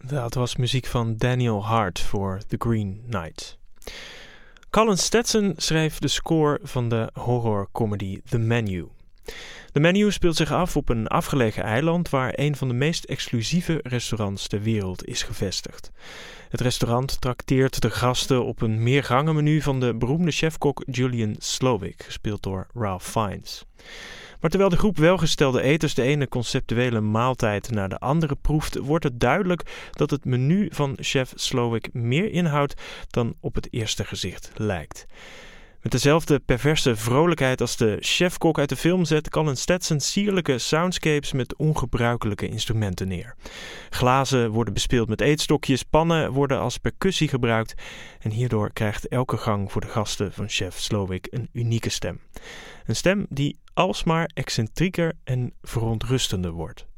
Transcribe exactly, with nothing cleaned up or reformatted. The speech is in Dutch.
Dat was muziek van Daniel Hart voor The Green Knight. Colin Stetson schreef de score van de horrorcomedy The Menu. The Menu speelt zich af op een afgelegen eiland waar een van de meest exclusieve restaurants ter wereld is gevestigd. Het restaurant trakteert de gasten op een meergangenmenu van de beroemde chefkok Julian Slowik, gespeeld door Ralph Fiennes. Maar terwijl de groep welgestelde eters de ene conceptuele maaltijd naar de andere proeft, wordt het duidelijk dat het menu van chef Slowik meer inhoudt dan op het eerste gezicht lijkt. Met dezelfde perverse vrolijkheid als de chefkok uit de film zet Colin Stetson sierlijke soundscapes met ongebruikelijke instrumenten neer. Glazen worden bespeeld met eetstokjes, pannen worden als percussie gebruikt en hierdoor krijgt elke gang voor de gasten van chef Slowik een unieke stem. Een stem die alsmaar excentrieker en verontrustender wordt.